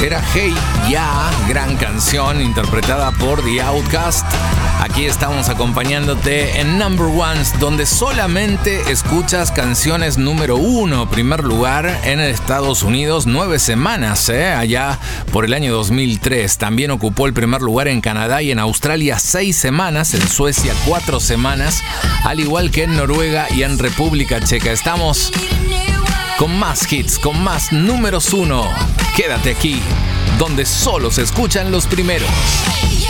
Era Hey Ya, gran canción interpretada por The Outkast. Aquí estamos acompañándote en Number Ones, donde solamente escuchas canciones número 1, primer lugar en Estados Unidos, 9 semanas, allá por el año 2003. También ocupó el primer lugar en Canadá y en Australia 6 semanas, en Suecia 4 semanas, al igual que en Noruega y en República Checa. Estamos con más hits, con más números 1. Quédate aquí, donde solo se escuchan los primeros.